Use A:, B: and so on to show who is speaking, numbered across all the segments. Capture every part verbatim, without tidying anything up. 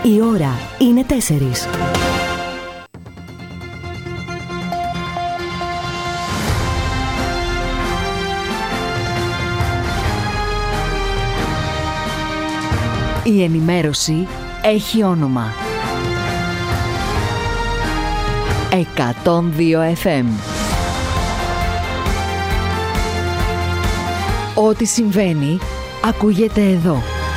A: Η ώρα είναι τέσσερις. Η ενημέρωση έχει όνομα. εκατόν δύο εφ εμ. Ό,τι συμβαίνει, ακούγεται εδώ.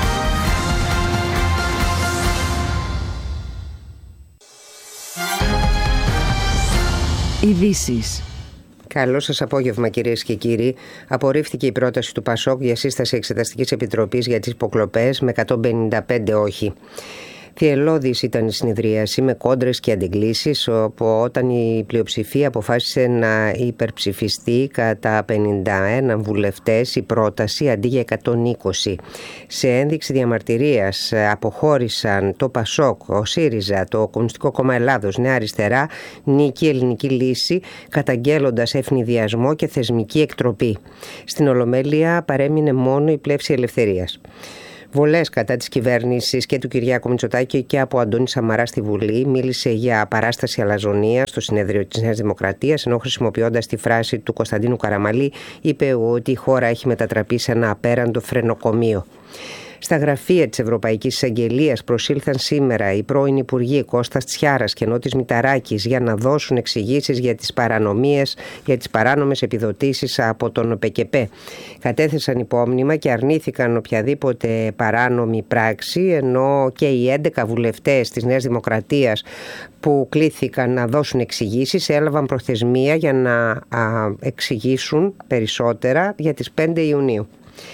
A: Ειδήσεις.
B: Καλό σας απόγευμα, κυρίες και κύριοι. Απορρίφθηκε η πρόταση του Πασόκ για σύσταση Εξεταστικής Επιτροπής για τις υποκλοπές με εκατόν πενήντα πέντε όχι. Θυελλώδης ήταν η συνεδρίαση με κόντρες και αντιγκλήσεις, όπου όταν η πλειοψηφία αποφάσισε να υπερψηφιστεί κατά πενήντα ένα βουλευτές η πρόταση αντί για εκατόν είκοσι. Σε ένδειξη διαμαρτυρίας αποχώρησαν το Πασόκ, ο ΣΥΡΙΖΑ, το Κομμουνιστικό Κόμμα Ελλάδος, Νέα Αριστερά, Νίκη Ελληνική Λύση, καταγγέλλοντας ευνηδιασμό και θεσμική εκτροπή. Στην Ολομέλεια παρέμεινε μόνο η Πλεύση Ελευθερίας. Βολές κατά της κυβέρνησης και του Κυριάκου Μητσοτάκη και από Αντώνη Σαμαρά στη Βουλή. Μίλησε για παράσταση αλαζονίας στο συνέδριο της Νέας Δημοκρατίας, ενώ χρησιμοποιώντας τη φράση του Κωνσταντίνου Καραμαλή είπε ότι η χώρα έχει μετατραπεί σε ένα απέραντο φρενοκομείο. Στα γραφεία της Ευρωπαϊκής Εισαγγελίας προσήλθαν σήμερα οι πρώην Υπουργοί Κώστας Τσιάρας και Νότης Μηταράκης για να δώσουν εξηγήσεις για τις παρανομίες, για τις παράνομες επιδοτήσεις από τον ΠΚΠ. Κατέθεσαν υπόμνημα και αρνήθηκαν οποιαδήποτε παράνομη πράξη, ενώ και οι έντεκα βουλευτές της Νέας Δημοκρατίας που κλήθηκαν να δώσουν εξηγήσεις έλαβαν προθεσμία για να α, εξηγήσουν περισσότερα για τις πέντε Ιουνίου.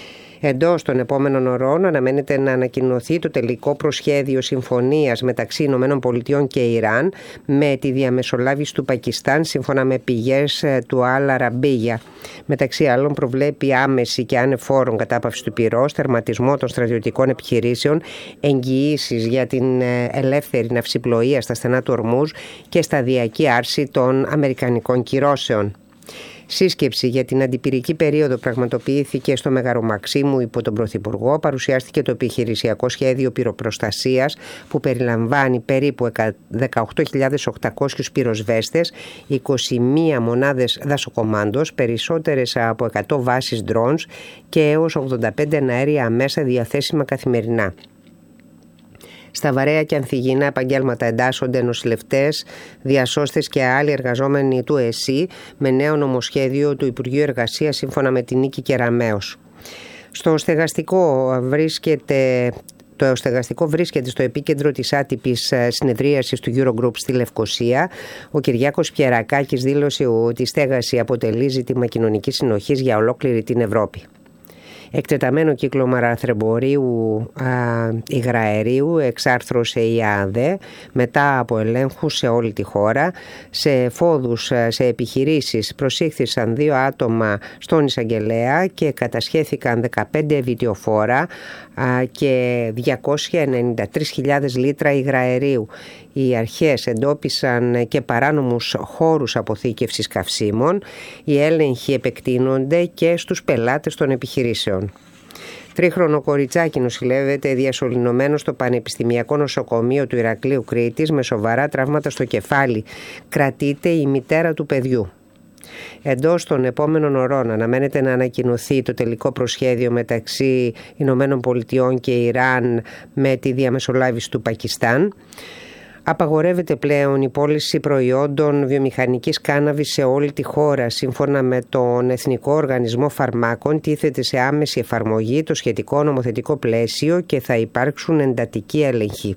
B: Εντός των επόμενων ωρών αναμένεται να ανακοινωθεί το τελικό προσχέδιο συμφωνίας μεταξύ Ηνωμένων Πολιτειών και Ιράν με τη διαμεσολάβηση του Πακιστάν, σύμφωνα με πηγές του Αλ Αραμπίγια. Μεταξύ άλλων προβλέπει άμεση και ανεφόρον κατάπαυση του πυρός, τερματισμό των στρατιωτικών επιχειρήσεων, εγγυήσεις για την ελεύθερη ναυσιπλοεία στα στενά του Ορμούζ και σταδιακή άρση των αμερικανικών κυρώσεων. Σύσκεψη για την αντιπυρική περίοδο πραγματοποιήθηκε στο Μεγαρομαξίμου υπό τον Πρωθυπουργό. Παρουσιάστηκε το επιχειρησιακό σχέδιο πυροπροστασίας που περιλαμβάνει περίπου δεκαοκτώ χιλιάδες οκτακόσιους πυροσβέστες, είκοσι μία μονάδες δασοκομάντος, περισσότερες από εκατό βάσεις drones και έως ογδόντα πέντε εναέρια μέσα διαθέσιμα καθημερινά. Στα βαρέα και ανθυγιεινά επαγγέλματα εντάσσονται νοσηλευτές, διασώστες και άλλοι εργαζόμενοι του ΕΣΥ με νέο νομοσχέδιο του Υπουργείου Εργασίας σύμφωνα με την Νίκη Κεραμέως. Στο στεγαστικό βρίσκεται... Το στεγαστικό βρίσκεται στο επίκεντρο της άτυπης συνεδρίασης του Eurogroup στη Λευκοσία. Ο Κυριάκος Πιερακάκης δήλωσε ότι η στέγαση αποτελεί ζήτημα κοινωνικής συνοχής για ολόκληρη την Ευρώπη. Εκτεταμένο κύκλωμα λαθρεμπορίου υγραερίου εξάρθρωσε η ΑΔΕ μετά από ελέγχους σε όλη τη χώρα. Σε φόδους σε επιχειρήσεις προσήχθησαν δύο άτομα στον εισαγγελέα και κατασχέθηκαν δεκαπέντε βιτιοφόρα και διακόσιες ενενήντα τρεις χιλιάδες λίτρα υγραερίου. Οι αρχές εντόπισαν και παράνομους χώρους αποθήκευσης καυσίμων. Οι έλεγχοι επεκτείνονται και στους πελάτες των επιχειρήσεων. Τρίχρονο κοριτσάκι νοσηλεύεται διασωληνωμένο στο Πανεπιστημιακό Νοσοκομείο του Ηρακλείου Κρήτης με σοβαρά τραύματα στο κεφάλι. Κρατείται η μητέρα του παιδιού. Εντός των επόμενων ωρών αναμένεται να ανακοινωθεί το τελικό προσχέδιο μεταξύ Ηνωμένων Πολιτειών και Ιράν με τη διαμεσολάβηση του Πακιστάν. Απαγορεύεται πλέον η πώληση προϊόντων βιομηχανικής κάναβης σε όλη τη χώρα. Σύμφωνα με τον Εθνικό Οργανισμό Φαρμάκων, τίθεται σε άμεση εφαρμογή το σχετικό νομοθετικό πλαίσιο και θα υπάρξουν εντατικοί έλεγχοι.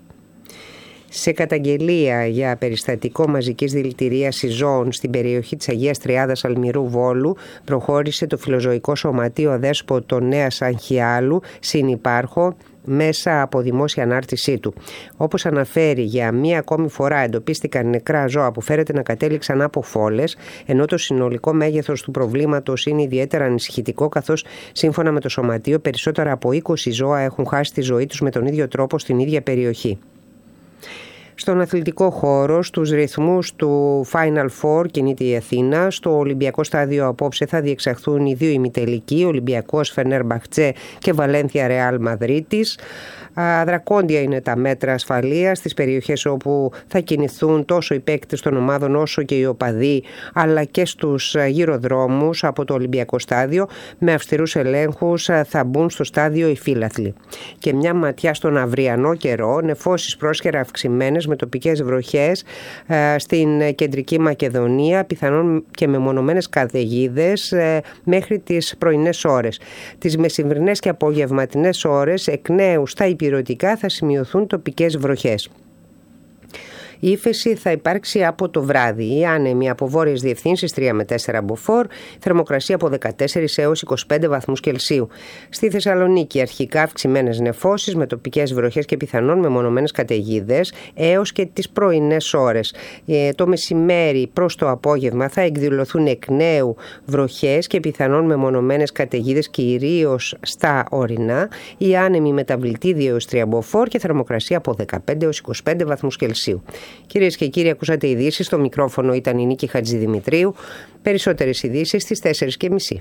B: Σε καταγγελία για περιστατικό μαζικής δηλητηρίασης ζώων στην περιοχή της Αγίας Τριάδας Αλμυρού Βόλου προχώρησε το Φιλοζωικό Σωματείο Αδέσποτο Νέας Αγχιάλου συνυπάρχο μέσα από δημόσια ανάρτησή του. Όπως αναφέρει, για μία ακόμη φορά εντοπίστηκαν νεκρά ζώα που φέρεται να κατέληξαν από φόλες, ενώ το συνολικό μέγεθος του προβλήματος είναι ιδιαίτερα ανησυχητικό, καθώς σύμφωνα με το Σωματείο περισσότερα από είκοσι ζώα έχουν χάσει τη ζωή τους με τον ίδιο τρόπο στην ίδια περιοχή. Στον αθλητικό χώρο, στους ρυθμούς του Final Four κινείται η Αθήνα. Στο Ολυμπιακό στάδιο απόψε θα διεξαχθούν οι δύο ημιτελικοί, Ολυμπιακός Φενέρμπαχτσε και Βαλένθια Ρεάλ Μαδρίτης. Δρακόντια είναι τα μέτρα ασφαλείας στις περιοχές όπου θα κινηθούν τόσο οι παίκτες των ομάδων όσο και οι οπαδοί, αλλά και στους γυροδρόμους από το Ολυμπιακό στάδιο. Με αυστηρούς ελέγχους θα μπουν στο στάδιο οι φύλαθλοι. Και μια ματιά στον αυριανό καιρό, νεφώσεις πρόσκαιρα αυξημένες με τοπικές βροχές στην κεντρική Μακεδονία, πιθανόν και μεμονωμένες καταιγίδες μέχρι τις πρωινές ώρες. Τις μεσημβρινές και απογευματινές ώρες εκ νέου στα υπηρετικά θα σημειωθούν τοπικές βροχές. Η ύφεση θα υπάρξει από το βράδυ. Οι άνεμοι από βόρειες διευθύνσεις τρία με τέσσερα μποφόρ, θερμοκρασία από δεκατέσσερα έως είκοσι πέντε βαθμούς Κελσίου. Στη Θεσσαλονίκη αρχικά αυξημένες νεφώσεις με τοπικές βροχές και πιθανόν μεμονωμένες καταιγίδες έως και τις πρωινές ώρες. Ε, το μεσημέρι προς το απόγευμα θα εκδηλωθούν εκ νέου βροχές και πιθανόν μεμονωμένες καταιγίδες κυρίως στα ορεινά. Οι άνεμοι μεταβλητή δύο έως τρία μποφόρ και θερμοκρασία από δεκαπέντε έως είκοσι πέντε βαθμούς Κελσίου. Κυρίες και κύριοι, ακούσατε ειδήσεις. Στο μικρόφωνο ήταν η Νίκη Χατζηδημητρίου. Περισσότερες ειδήσεις στις τέσσερις και μισή.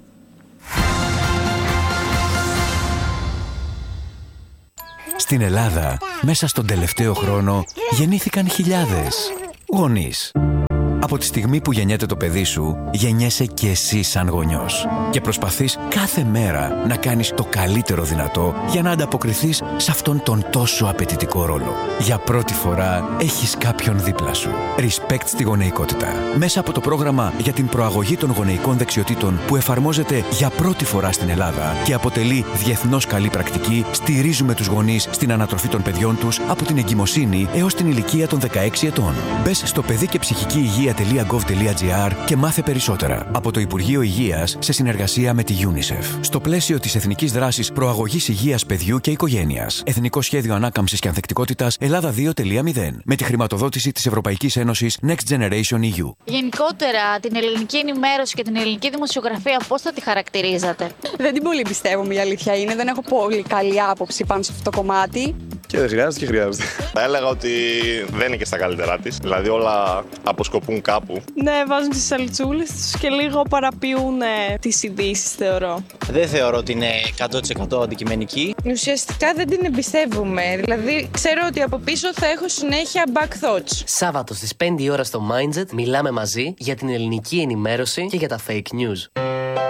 C: Στην Ελλάδα, μέσα στον τελευταίο χρόνο, γεννήθηκαν χιλιάδες γονείς. Από τη στιγμή που γεννιέται το παιδί σου, γεννιέσαι και εσύ σαν γονιός. Και προσπαθείς κάθε μέρα να κάνεις το καλύτερο δυνατό για να ανταποκριθείς σε αυτόν τον τόσο απαιτητικό ρόλο. Για πρώτη φορά έχεις κάποιον δίπλα σου. Respect στη γονεϊκότητα. Μέσα από το πρόγραμμα για την προαγωγή των γονεϊκών δεξιοτήτων που εφαρμόζεται για πρώτη φορά στην Ελλάδα και αποτελεί διεθνώς καλή πρακτική, στηρίζουμε τους γονείς στην ανατροφή των παιδιών τους από την εγκυμοσύνη έως την ηλικία των δεκαέξι ετών. Μπες στο παιδί και ψυχική υγεία τελεία γκοβ τελεία τζι άρ και μάθε περισσότερα. Από το Υπουργείο Υγείας σε συνεργασία με τη UNICEF. Στο πλαίσιο της Εθνικής Δράσης Προαγωγής Υγείας Παιδιού και Οικογένειας. Εθνικό Σχέδιο Ανάκαμψης και Ανθεκτικότητας Ελλάδα δύο τελεία μηδέν. Με τη χρηματοδότηση της Ευρωπαϊκής Ένωσης Next Generation ι γιου.
D: Γενικότερα, την ελληνική ενημέρωση και την ελληνική δημοσιογραφία, πώς θα τη χαρακτηρίζατε?
E: Δεν την πολύ πιστεύω, η αλήθεια είναι. Δεν έχω πολύ καλή άποψη πάνω σε αυτό το κομμάτι.
F: Και δεν χρειάζεται και χρειάζεται. Θα έλεγα ότι δεν είναι και στα καλύτερά της. Δηλαδή όλα αποσκοπούν κάπου.
G: Ναι, βάζουν τις σαλτσούλες τους και λίγο παραποιούν τις ειδήσεις, θεωρώ.
H: Δεν θεωρώ ότι είναι εκατό τοις εκατό αντικειμενική.
G: Ουσιαστικά δεν την εμπιστεύουμε. Δηλαδή, ξέρω ότι από πίσω θα έχω συνέχεια back thoughts.
I: Σάββατο στις πέντε η ώρα στο Mindset μιλάμε μαζί για την ελληνική ενημέρωση και για τα fake news.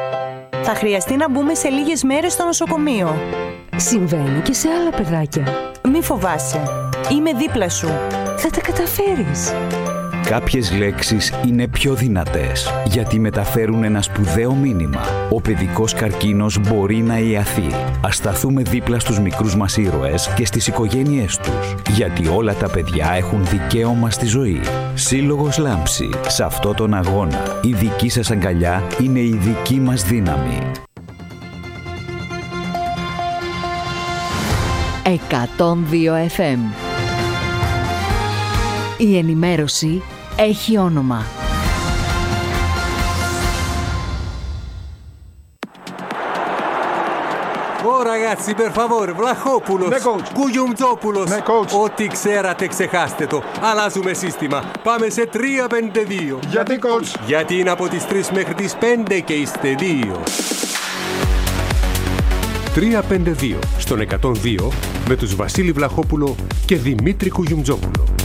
J: Θα χρειαστεί να μπούμε σε λίγες μέρες στο νοσοκομείο.
A: Συμβαίνει και σε άλλα παιδάκια.
J: Μη φοβάσαι. Είμαι δίπλα σου.
A: Θα τα καταφέρεις.
K: Κάποιες λέξεις είναι πιο δυνατές γιατί μεταφέρουν ένα σπουδαίο μήνυμα. Ο παιδικός καρκίνος μπορεί να ιαθεί. Ας σταθούμε δίπλα στους μικρούς μας ήρωες και στις οικογένειές τους. Γιατί όλα τα παιδιά έχουν δικαίωμα στη ζωή. Σύλλογος Λάμψη. Σε αυτό τον αγώνα, η δική σας αγκαλιά είναι η δική μας δύναμη.
A: εκατόν δύο εφ εμ. Η ενημέρωση έχει όνομα.
L: Oh ragazzi, per favore, Vlachopoulos,
M: ναι, coach.
L: Κουγιουμτζόπουλος.
M: Ναι, coach.
L: Ό,τι ξέρατε ξεχάστε το. Αλλάζουμε σύστημα. Πάμε σε τρία πέντε δύο.
M: Γιατί, coach?
L: Γιατί είναι από τις τρεις μέχρι τις πέντε και είστε δύο. τρία πέντε δύο στον εκατόν δύο με τους Βασίλη Βλαχόπουλο και Δημήτρη Κουγιουμτζόπουλο.